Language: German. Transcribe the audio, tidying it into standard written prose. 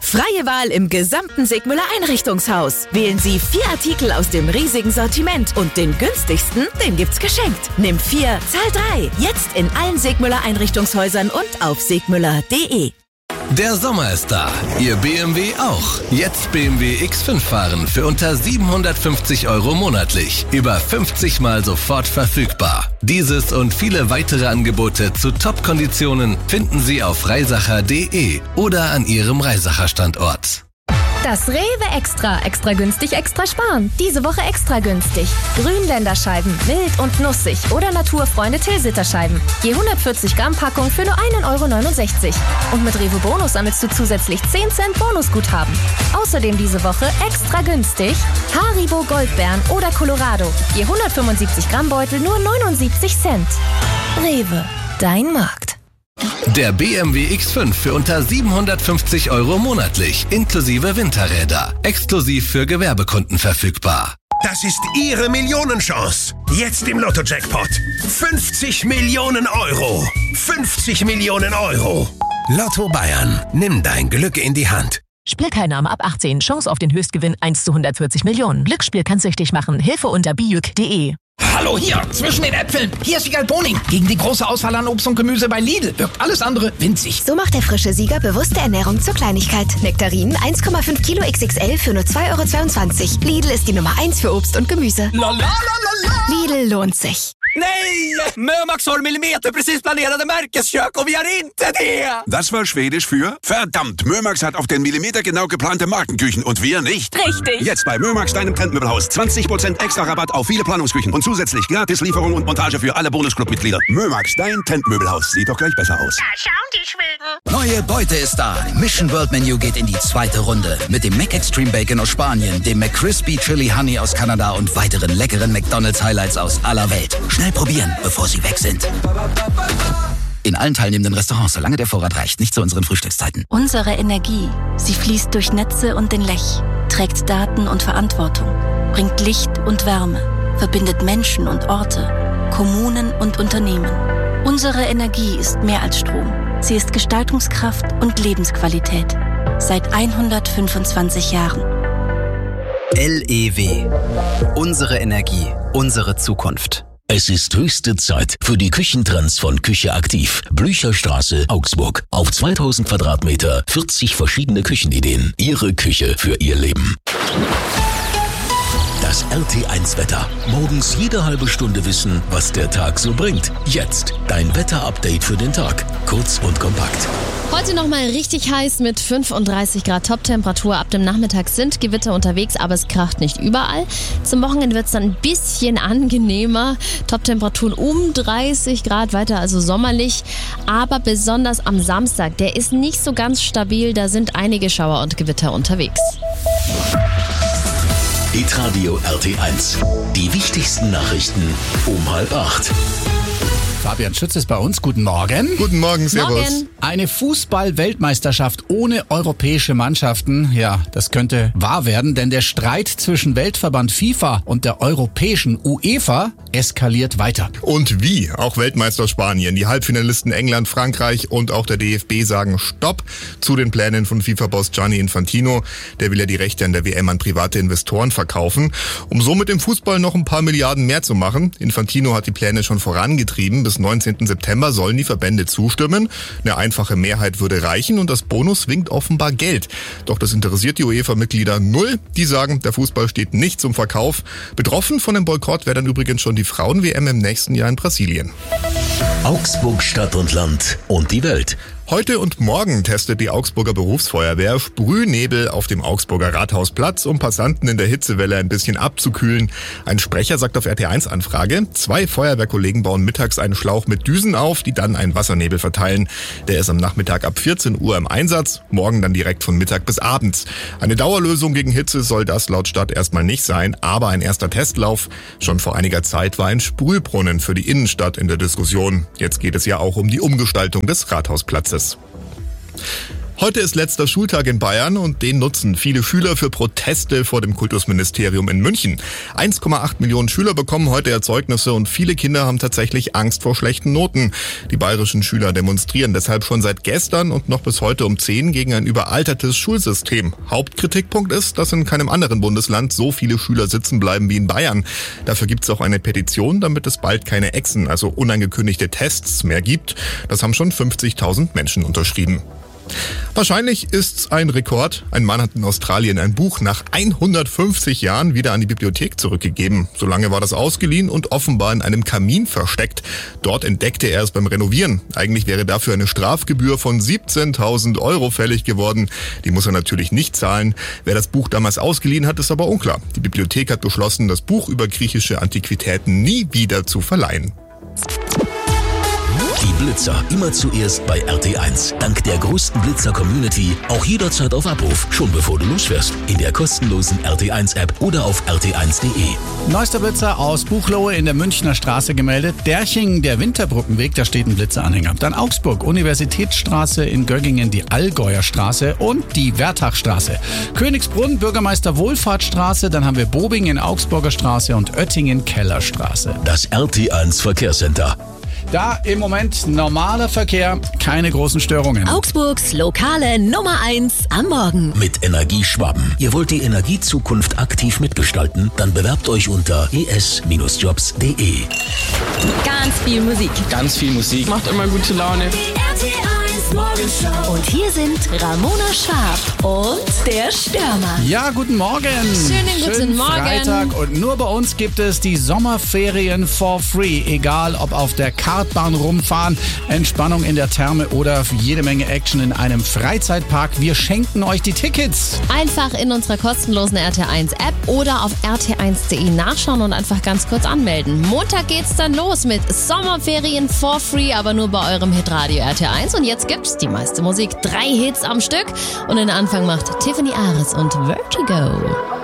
Freie Wahl im gesamten Segmüller Einrichtungshaus. Wählen Sie 4 Artikel aus dem riesigen Sortiment und den günstigsten, den gibt's geschenkt. Nimm 4, zahl 3. Jetzt in allen Segmüller Einrichtungshäusern und auf segmüller.de. Der Sommer ist da, Ihr BMW auch. Jetzt BMW X5 fahren für unter 750 € monatlich. Über 50 Mal sofort verfügbar. Dieses und viele weitere Angebote zu Top-Konditionen finden Sie auf reisacher.de oder an Ihrem Reisacher-Standort. Das Rewe Extra. Extra günstig, extra sparen. Diese Woche extra günstig. Grünländerscheiben, mild und nussig oder Naturfreunde Tilsiterscheiben. Je 140 Gramm Packung für nur 1,69 €. Und mit Rewe Bonus sammelst du zusätzlich 10 Cent Bonusguthaben. Außerdem diese Woche extra günstig Haribo Goldbeeren oder Colorado. Je 175 Gramm Beutel nur 79 Cent. Rewe, dein Markt. Der BMW X5 für unter 750 € monatlich, inklusive Winterräder. Exklusiv für Gewerbekunden verfügbar. Das ist Ihre Millionenchance. Jetzt im Lotto-Jackpot. 50 Millionen €. 50 Millionen €. Lotto Bayern. Nimm dein Glück in die Hand. Spielteilnahme ab 18. Chance auf den Höchstgewinn 1 zu 140 Millionen. Glücksspiel kann süchtig machen. Hilfe unter bijuk.de. Hallo hier, zwischen den Äpfeln. Hier ist Wiegald Boning. Gegen die große Auswahl an Obst und Gemüse bei Lidl wirkt alles andere winzig. So macht der frische Sieger bewusste Ernährung zur Kleinigkeit. Nektarinen 1,5 Kilo XXL für nur 2,22 €. Lidl ist die Nummer 1 für Obst und Gemüse. Lidl lohnt sich. Nej! Mömax har Millimeter precis planerade Märkeskök und wir har inte det! Das war Schwedisch für verdammt, Mömax hat auf den Millimeter genau geplante Markenküchen und wir nicht. Richtig. Jetzt bei Mömax, deinem Trendmöbelhaus. 20% extra Rabatt auf viele Planungsküchen und zusätzlich Gratislieferung und Montage für alle Bonusclub-Mitglieder. Mömax, dein Trendmöbelhaus. Sieht doch gleich besser aus. Da schauen die Schweden. Neue Beute ist da. Mission World Menu geht in die 2. Runde. Mit dem McExtreme Bacon aus Spanien, dem McCrispy Chili Honey aus Kanada und weiteren leckeren McDonald's Highlights aus aller Welt. Schnell probieren, bevor sie weg sind. In allen teilnehmenden Restaurants, solange der Vorrat reicht, nicht zu unseren Frühstückszeiten. Unsere Energie, sie fließt durch Netze und den Lech, trägt Daten und Verantwortung, bringt Licht und Wärme, verbindet Menschen und Orte, Kommunen und Unternehmen. Unsere Energie ist mehr als Strom. Sie ist Gestaltungskraft und Lebensqualität. Seit 125 Jahren. LEW. Unsere Energie, unsere Zukunft. Es ist höchste Zeit für die Küchentrends von Küche Aktiv. Blücherstraße, Augsburg. Auf 2000 Quadratmeter, 40 verschiedene Küchenideen. Ihre Küche für Ihr Leben. Das RT1-Wetter. Morgens jede halbe Stunde wissen, was der Tag so bringt. Jetzt dein Wetter-Update für den Tag. Kurz und kompakt. Heute nochmal richtig heiß mit 35 Grad Top-Temperatur. Ab dem Nachmittag sind Gewitter unterwegs, aber es kracht nicht überall. Zum Wochenende wird es dann ein bisschen angenehmer. Top-Temperaturen um 30 Grad, weiter also sommerlich. Aber besonders am Samstag, der ist nicht so ganz stabil. Da sind einige Schauer und Gewitter unterwegs. Hitradio RT1. Die wichtigsten Nachrichten um 7:30. Fabian Schütz ist bei uns. Guten Morgen. Guten Morgen, servus. Morgen. Eine Fußball-Weltmeisterschaft ohne europäische Mannschaften, ja, das könnte wahr werden, denn der Streit zwischen Weltverband FIFA und der europäischen UEFA eskaliert weiter. Und wie? Auch Weltmeister Spanien, die Halbfinalisten England, Frankreich und auch der DFB sagen Stopp zu den Plänen von FIFA-Boss Gianni Infantino. Der will ja die Rechte an der WM an private Investoren verkaufen, um so mit dem Fußball noch ein paar Milliarden mehr zu machen. Infantino hat die Pläne schon vorangetrieben. Bis 19. September sollen die Verbände zustimmen. Eine einfache Mehrheit würde reichen und das Bonus winkt offenbar Geld. Doch das interessiert die UEFA-Mitglieder null. Die sagen, der Fußball steht nicht zum Verkauf. Betroffen von dem Boykott wäre dann übrigens schon die Frauen-WM im nächsten Jahr in Brasilien. Augsburg, Stadt und Land und die Welt. Heute und morgen testet die Augsburger Berufsfeuerwehr Sprühnebel auf dem Augsburger Rathausplatz, um Passanten in der Hitzewelle ein bisschen abzukühlen. Ein Sprecher sagt auf RT1-Anfrage, 2 Feuerwehrkollegen bauen mittags einen Schlauch mit Düsen auf, die dann einen Wassernebel verteilen. Der ist am Nachmittag ab 14 Uhr im Einsatz, morgen dann direkt von Mittag bis abends. Eine Dauerlösung gegen Hitze soll das laut Stadt erstmal nicht sein, aber ein erster Testlauf. Schon vor einiger Zeit war ein Sprühbrunnen für die Innenstadt in der Diskussion. Jetzt geht es ja auch um die Umgestaltung des Rathausplatzes. Heute ist letzter Schultag in Bayern und den nutzen viele Schüler für Proteste vor dem Kultusministerium in München. 1,8 Millionen Schüler bekommen heute Erzeugnisse und viele Kinder haben tatsächlich Angst vor schlechten Noten. Die bayerischen Schüler demonstrieren deshalb schon seit gestern und noch bis heute um 10 gegen ein überaltertes Schulsystem. Hauptkritikpunkt ist, dass in keinem anderen Bundesland so viele Schüler sitzen bleiben wie in Bayern. Dafür gibt es auch eine Petition, damit es bald keine Exen, also unangekündigte Tests mehr gibt. Das haben schon 50.000 Menschen unterschrieben. Wahrscheinlich ist's ein Rekord. Ein Mann hat in Australien ein Buch nach 150 Jahren wieder an die Bibliothek zurückgegeben. So lange war das ausgeliehen und offenbar in einem Kamin versteckt. Dort entdeckte er es beim Renovieren. Eigentlich wäre dafür eine Strafgebühr von 17.000 € fällig geworden. Die muss er natürlich nicht zahlen. Wer das Buch damals ausgeliehen hat, ist aber unklar. Die Bibliothek hat beschlossen, das Buch über griechische Antiquitäten nie wieder zu verleihen. Die Blitzer immer zuerst bei RT1. Dank der größten Blitzer-Community auch jederzeit auf Abruf, schon bevor du losfährst. In der kostenlosen RT1-App oder auf rt1.de. Neuester Blitzer aus Buchloe in der Münchner Straße gemeldet. Derching, der Winterbrückenweg, da steht ein Blitzeranhänger. Dann Augsburg, Universitätsstraße, in Göggingen die Allgäuer Straße und die Wertachstraße. Königsbrunn, Bürgermeister Wohlfahrtsstraße, dann haben wir Bobing in Augsburger Straße und Oettingen Kellerstraße. Das RT1 Verkehrscenter. Da im Moment normaler Verkehr, keine großen Störungen. Augsburgs lokale Nummer 1 am Morgen. Mit Energieschwaben. Ihr wollt die Energiezukunft aktiv mitgestalten? Dann bewerbt euch unter es-jobs.de. Ganz viel Musik. Ganz viel Musik. Macht immer gute Laune. Die RT1 Morgenshow. Und hier sind Ramona Schwab und der Stürmer. Ja, guten Morgen. Schönen guten Morgen. Freitag und nur bei uns gibt es die Sommerferien for free. Egal ob auf der Kartbahn rumfahren, Entspannung in der Therme oder jede Menge Action in einem Freizeitpark. Wir schenken euch die Tickets. Einfach in unserer kostenlosen RT1-App oder auf rt1.de nachschauen und einfach ganz kurz anmelden. Montag geht's dann los mit Sommerferien for free, aber nur bei eurem Hitradio RT1. Und jetzt gibt's die meiste Musik. 3 Hits am Stück. Und den Anfang macht Tiffany Ares und Vertigo.